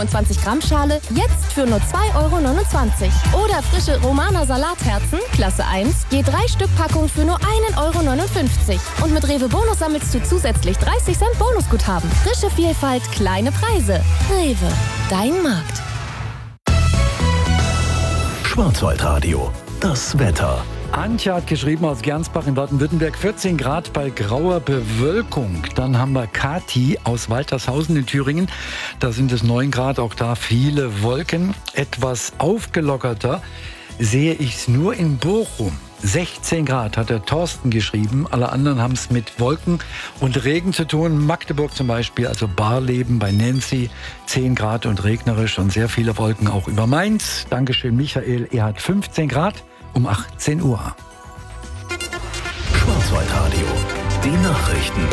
25 Gramm Schale jetzt für nur 2,29 €. Oder frische Romana Salatherzen, Klasse 1, je 3 Stück Packung für nur 1,59 €. Und mit Rewe Bonus sammelst du zusätzlich 30 Cent Bonusguthaben. Frische Vielfalt, kleine Preise. Rewe, dein Markt. Schwarzwaldradio, das Wetter. Antje hat geschrieben aus Gernsbach in Baden-Württemberg, 14 Grad bei grauer Bewölkung. Dann haben wir Kathi aus Waltershausen in Thüringen. Da sind es 9 Grad, auch da viele Wolken. Etwas aufgelockerter sehe ich es nur in Bochum. 16 Grad hat der Thorsten geschrieben. Alle anderen haben es mit Wolken und Regen zu tun. Magdeburg zum Beispiel, also Barleben bei Nancy, 10 Grad und regnerisch und sehr viele Wolken auch über Mainz. Dankeschön, Michael. Er hat 15 Grad um 18 Uhr. Schwarzwaldradio, die Nachrichten.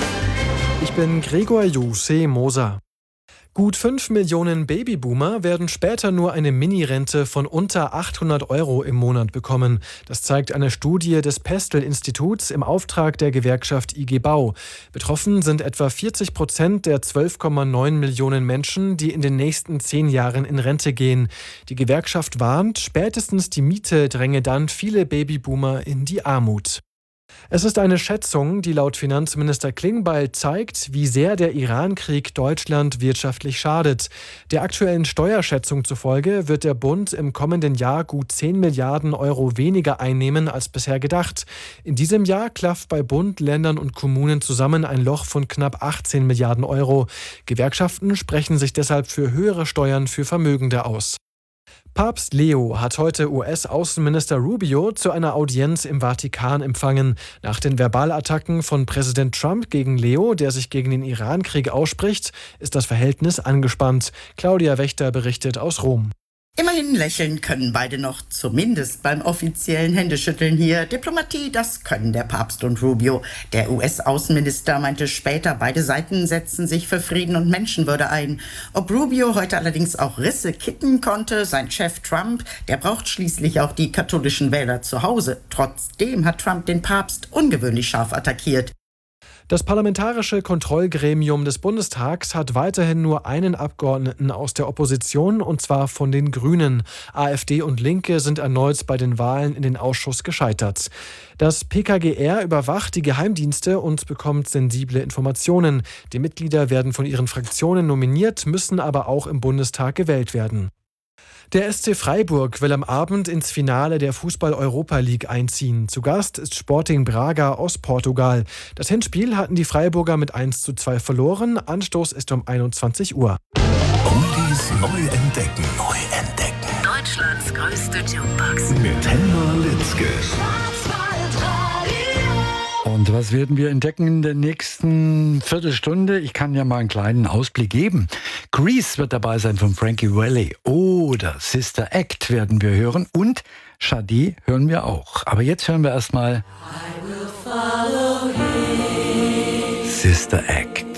Ich bin Gregor Juse Moser. Gut 5 Millionen Babyboomer werden später nur eine Mini-Rente von unter 800 € im Monat bekommen. Das zeigt eine Studie des Pestel-Instituts im Auftrag der Gewerkschaft IG Bau. Betroffen sind etwa 40% der 12,9 Millionen Menschen, die in den nächsten 10 Jahren in Rente gehen. Die Gewerkschaft warnt, spätestens die Miete dränge dann viele Babyboomer in die Armut. Es ist eine Schätzung, die laut Finanzminister Klingbeil zeigt, wie sehr der Iran-Krieg Deutschland wirtschaftlich schadet. Der aktuellen Steuerschätzung zufolge wird der Bund im kommenden Jahr gut 10 Milliarden € weniger einnehmen als bisher gedacht. In diesem Jahr klafft bei Bund, Ländern und Kommunen zusammen ein Loch von knapp 18 Milliarden €. Gewerkschaften sprechen sich deshalb für höhere Steuern für Vermögende aus. Papst Leo hat heute US-Außenminister Rubio zu einer Audienz im Vatikan empfangen. Nach den Verbalattacken von Präsident Trump gegen Leo, der sich gegen den Iran-Krieg ausspricht, ist das Verhältnis angespannt. Claudia Wächter berichtet aus Rom. Immerhin lächeln können beide noch, zumindest beim offiziellen Händeschütteln hier. Diplomatie, das können der Papst und Rubio. Der US-Außenminister meinte später, beide Seiten setzen sich für Frieden und Menschenwürde ein. Ob Rubio heute allerdings auch Risse kitten konnte, sein Chef Trump, der braucht schließlich auch die katholischen Wähler zu Hause. Trotzdem hat Trump den Papst ungewöhnlich scharf attackiert. Das Parlamentarische Kontrollgremium des Bundestags hat weiterhin nur einen Abgeordneten aus der Opposition, und zwar von den Grünen. AfD und Linke sind erneut bei den Wahlen in den Ausschuss gescheitert. Das PKGR überwacht die Geheimdienste und bekommt sensible Informationen. Die Mitglieder werden von ihren Fraktionen nominiert, müssen aber auch im Bundestag gewählt werden. Der SC Freiburg will am Abend ins Finale der Fußball-Europa League einziehen. Zu Gast ist Sporting Braga aus Portugal. Das Hinspiel hatten die Freiburger mit 1:2 verloren. Anstoß ist um 21 Uhr. Oldies neu entdecken. Deutschlands größte Jukebox. Mit Helma Litzke. Und was werden wir entdecken in der nächsten Viertelstunde? Ich kann ja mal einen kleinen Ausblick geben. Grease wird dabei sein von Frankie Valli. Oder Sister Act werden wir hören. Und Shadi hören wir auch. Aber jetzt hören wir erstmal Sister Act.